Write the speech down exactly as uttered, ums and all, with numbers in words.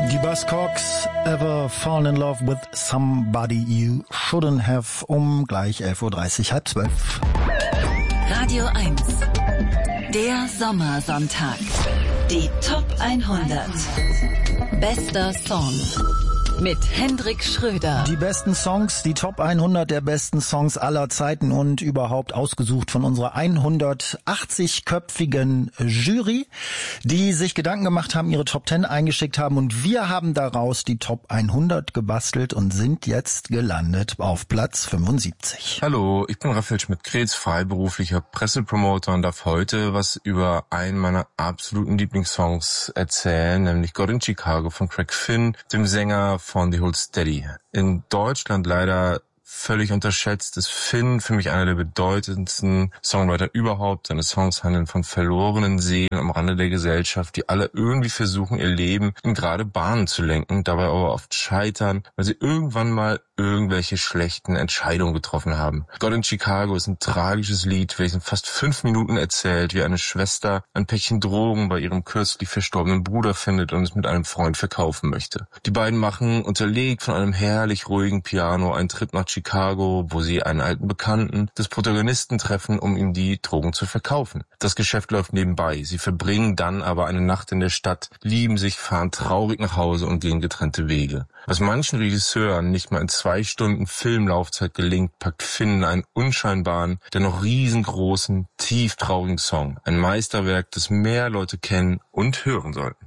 Die Buzzcocks, Ever Fallen in Love with Somebody You Shouldn't Have, um gleich elf Uhr dreißig, halb zwölf. Radio eins, der Sommersonntag. Die Top hundert. Bester Song. Mit Hendrik Schröder. Die besten Songs, die Top hundert der besten Songs aller Zeiten und überhaupt ausgesucht von unserer hundertachtzig-köpfigen Jury, die sich Gedanken gemacht haben, ihre Top zehn eingeschickt haben und wir haben daraus die Top hundert gebastelt und sind jetzt gelandet auf Platz fünfundsiebzig. Hallo, ich bin Raphael Schmidt-Kretz, freiberuflicher Pressepromoter und darf heute was über einen meiner absoluten Lieblingssongs erzählen, nämlich God in Chicago von Craig Finn, dem Sänger von The Hold Steady. In Deutschland leider völlig unterschätzt ist Finn für mich einer der bedeutendsten Songwriter überhaupt. Seine Songs handeln von verlorenen Seelen am Rande der Gesellschaft, die alle irgendwie versuchen, ihr Leben in gerade Bahnen zu lenken, dabei aber oft scheitern, weil sie irgendwann mal irgendwelche schlechten Entscheidungen getroffen haben. God in Chicago ist ein tragisches Lied, welches in fast fünf Minuten erzählt, wie eine Schwester ein Päckchen Drogen bei ihrem kürzlich verstorbenen Bruder findet und es mit einem Freund verkaufen möchte. Die beiden machen, unterlegt von einem herrlich ruhigen Piano, einen Trip nach Chicago, wo sie einen alten Bekannten des Protagonisten treffen, um ihm die Drogen zu verkaufen. Das Geschäft läuft nebenbei. Sie verbringen dann aber eine Nacht in der Stadt, lieben sich, fahren traurig nach Hause und gehen getrennte Wege. Was manchen Regisseuren nicht mal in zwei Stunden Filmlaufzeit gelingt, packt Finn einen unscheinbaren, dennoch riesengroßen, tief traurigen Song. Ein Meisterwerk, das mehr Leute kennen und hören sollten.